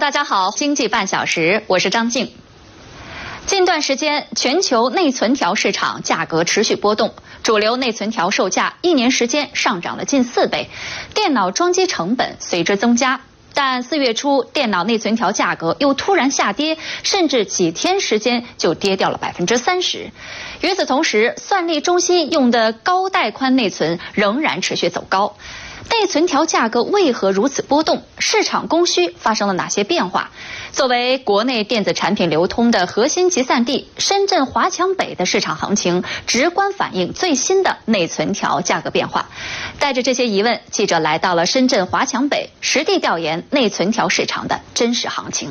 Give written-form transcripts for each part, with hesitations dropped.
大家好，经济半小时，我是张静。近段时间，全球内存条市场价格持续波动，主流内存条售价1年时间上涨了近4倍，电脑装机成本随之增加。但4月初，电脑内存条价格又突然下跌，甚至几天时间就跌掉了30%。与此同时，算力中心用的高带宽内存仍然持续走高。内存条价格为何如此波动？市场供需发生了哪些变化？作为国内电子产品流通的核心集散地，深圳华强北的市场行情直观反映最新的内存条价格变化。带着这些疑问，记者来到了深圳华强北，实地调研内存条市场的真实行情。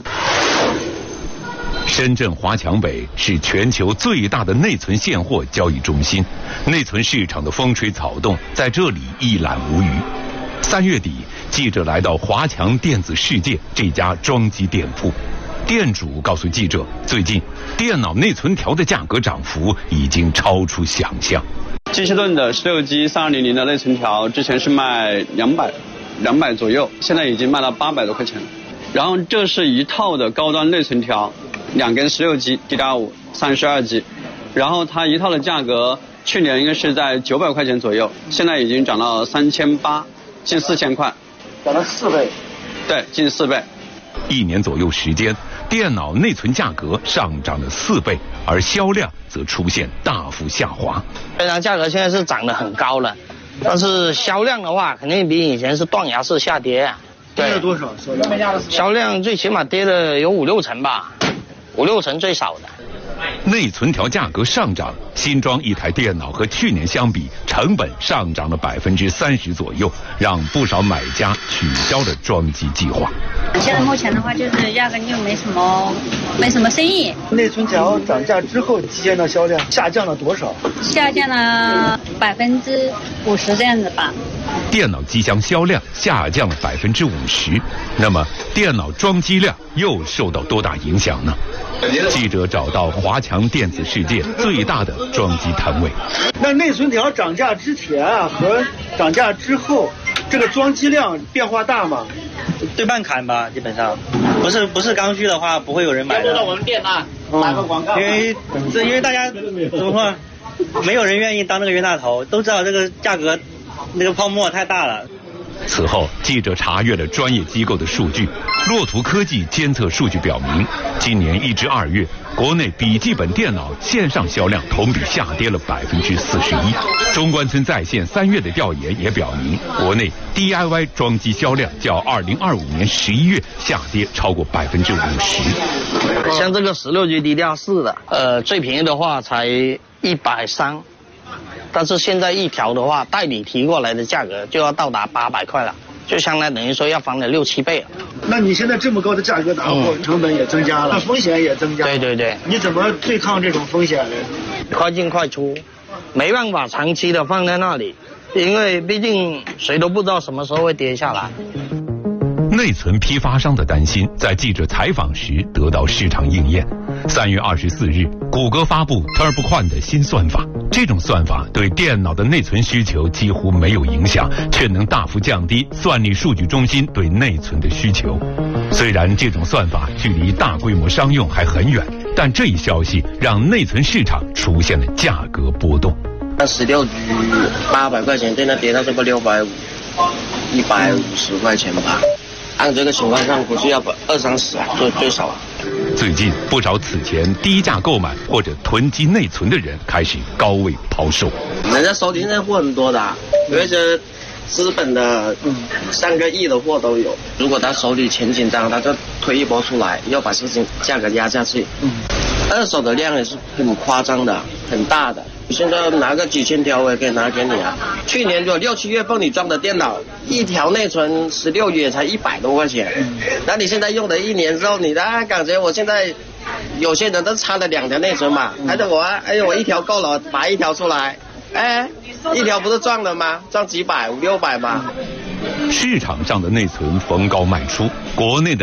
深圳华强北是全球最大的内存现货交易中心，内存市场的风吹草动在这里一览无余。3月底，记者来到华强电子世界这家装机店铺，店主告诉记者，最近电脑内存条的价格涨幅已经超出想象。 金士顿的16G 3200的内存条之前是卖200左右，现在已经卖到800多块钱了。然后这是一套的高端内存条，2根16G DDR5 32G， 然后它一套的价格去年应该是在900块钱左右，现在已经涨到3800，近4000块， 涨了4倍。 对，近4倍。 1年左右时间，电脑内存价格上涨了4倍，而销量则出现大幅下滑。 虽然价格现在是涨得很高了，但是销量的话，肯定比以前是断崖式下跌。 跌了多少？ 销量最起码跌了有5-6成吧，5-6成最少的。 内存条价格上涨，新装一台电脑和去年相比，成本上涨了30%左右，让不少买家取消了装机计划。 现在目前的话，就是压根就没什么生意。 内存条涨价之后，期间的销量下降了多少？ 下降了50%这样子吧。 电脑机箱销量下降了50%，那么电脑装机量又受到多大影响呢？记者找到华强电子世界最大的装机摊位。 那内存条涨价之前和涨价之后，这个装机量变化大吗？ 对半砍吧，基本上不是刚需的话，不会有人买的。 要不到我们店打个广告。 因为大家怎么说，没有人愿意当那个冤大头，都知道这个价格那个泡沫太大了。 此后，记者查阅了专业机构的数据，洛图科技监测数据表明，今年1至2月，国内笔记本电脑线上销量同比下跌了41%。中关村在线3月的调研也表明，国内 DIY 装机销量较2025年11月下跌超过50%。 像这个16G DDR4的，最便宜的话才130。但是现在一条的话，代理提过来的价格就要到达800块了，就相当于说要翻了6-7倍了。 那你现在这么高的价格拿货，成本也增加了，风险也增加了。 对， 你怎么对抗这种风险呢？ 快进快出，没办法长期的放在那里，因为毕竟谁都不知道什么时候会跌下来。 内存批发商的担心在记者采访时得到市场应验。3月24日，谷歌发布 TurboQuant 的新算法，这种算法对电脑的内存需求几乎没有影响，却能大幅降低算力数据中心对内存的需求。虽然这种算法距离大规模商用还很远，但这一消息让内存市场出现了价格波动。 那16G 800块钱，现在跌到这个650、150块钱吧。按这个情况上，估计要20-30啊，最少啊。 最近不少此前低价购买或者囤积内存的人开始高位抛售。 人家手里现在货很多的，有一些资本的3个亿的货都有。如果他手里钱紧张，他就推一波出来，要把事情价格压下去。二手的量也是很夸张的，很大的。现在拿个几千条我也可以拿给你啊。去年就6-7月份你装的电脑，一条内存16也才100多块钱。那你现在用了1年之后，你感觉我现在有些人都插了2条内存嘛，还是我我1条够了，拔1条出来，一条不是赚了吗？赚几百500-600吗？ 市场上的内存逢高卖出，国内的